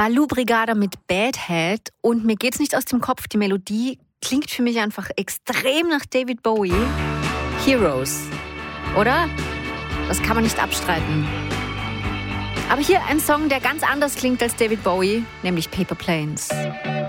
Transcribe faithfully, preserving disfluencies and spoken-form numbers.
Lou Brigada mit Bad Head und mir geht's nicht aus dem Kopf, die Melodie klingt für mich einfach extrem nach David Bowie. Heroes, oder? Das kann man nicht abstreiten. Aber hier ein Song, der ganz anders klingt als David Bowie, nämlich Paper Planes.